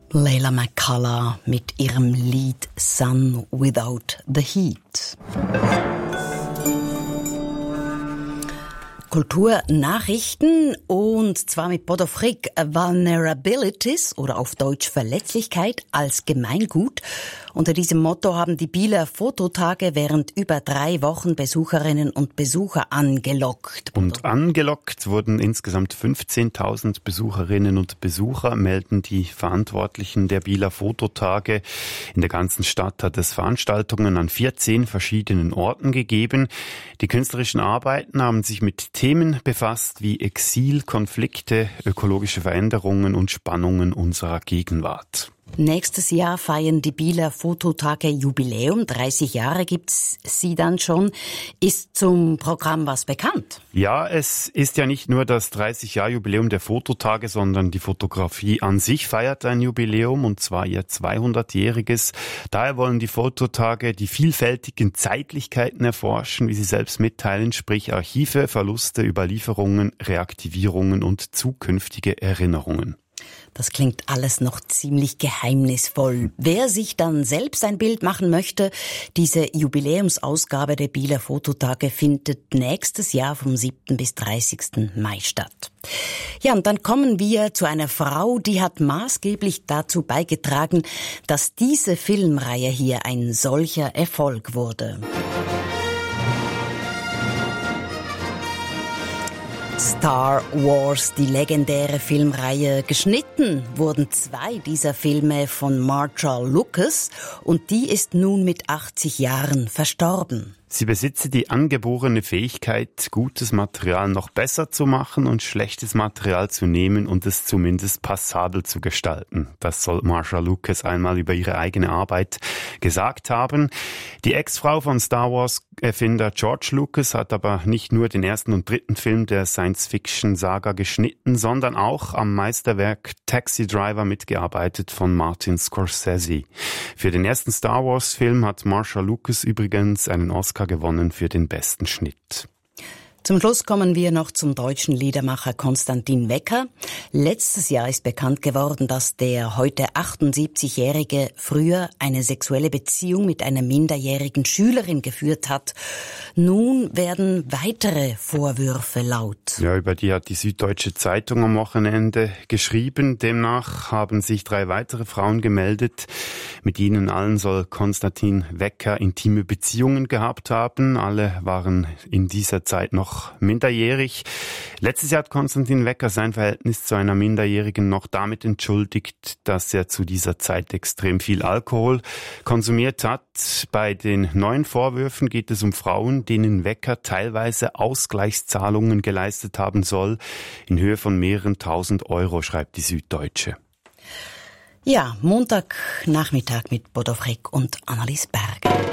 Layla McCullough mit ihrem Lied Sun Without the Heat. Kulturnachrichten und zwar mit Bodo Frick. Vulnerabilities oder auf Deutsch Verletzlichkeit als Gemeingut. Unter diesem Motto haben die Bieler Fototage während über 3 Wochen Besucherinnen und Besucher angelockt. Und angelockt wurden insgesamt 15.000 Besucherinnen und Besucher, melden die Verantwortlichen der Bieler Fototage. In der ganzen Stadt hat es Veranstaltungen an 14 verschiedenen Orten gegeben. Die künstlerischen Arbeiten haben sich mit Themen befasst wie Exil, Konflikte, ökologische Veränderungen und Spannungen unserer Gegenwart. Nächstes Jahr feiern die Bieler Fototage Jubiläum. 30 Jahre gibt's sie dann schon. Ist zum Programm was bekannt? Ja, es ist ja nicht nur das 30-Jahr-Jubiläum der Fototage, sondern die Fotografie an sich feiert ein Jubiläum, und zwar ihr 200-jähriges. Daher wollen die Fototage die vielfältigen Zeitlichkeiten erforschen, wie sie selbst mitteilen, sprich Archive, Verluste, Überlieferungen, Reaktivierungen und zukünftige Erinnerungen. Das klingt alles noch ziemlich geheimnisvoll. Wer sich dann selbst ein Bild machen möchte, diese Jubiläumsausgabe der Bieler Fototage findet nächstes Jahr vom 7. bis 30. Mai statt. Ja, und dann kommen wir zu einer Frau, die hat maßgeblich dazu beigetragen, dass diese Filmreihe hier ein solcher Erfolg wurde. Star Wars, die legendäre Filmreihe. Geschnitten wurden 2 dieser Filme von Marcia Lucas und die ist nun mit 80 Jahren verstorben. Sie besitze die angeborene Fähigkeit, gutes Material noch besser zu machen und schlechtes Material zu nehmen und es zumindest passabel zu gestalten. Das soll Marcia Lucas einmal über ihre eigene Arbeit gesagt haben. Die Ex-Frau von Star Wars-Erfinder George Lucas hat aber nicht nur den 1. und 3. Film der Science-Fiction-Saga geschnitten, sondern auch am Meisterwerk Taxi Driver mitgearbeitet von Martin Scorsese. Für den ersten Star Wars-Film hat Marcia Lucas übrigens einen Oscar gewonnen für den besten Schnitt. Zum Schluss kommen wir noch zum deutschen Liedermacher Konstantin Wecker. Letztes Jahr ist bekannt geworden, dass der heute 78-Jährige früher eine sexuelle Beziehung mit einer minderjährigen Schülerin geführt hat. Nun werden weitere Vorwürfe laut. Ja, über die hat die Süddeutsche Zeitung am Wochenende geschrieben. Demnach haben sich 3 weitere Frauen gemeldet. Mit ihnen allen soll Konstantin Wecker intime Beziehungen gehabt haben. Alle waren in dieser Zeit noch minderjährig. Letztes Jahr hat Konstantin Wecker sein Verhältnis zu einer Minderjährigen noch damit entschuldigt, dass er zu dieser Zeit extrem viel Alkohol konsumiert hat. Bei den neuen Vorwürfen geht es um Frauen, denen Wecker teilweise Ausgleichszahlungen geleistet haben soll, in Höhe von mehreren tausend Euro, schreibt die Süddeutsche. Ja, Montagnachmittag mit Bodo Frick und Annelies Berger.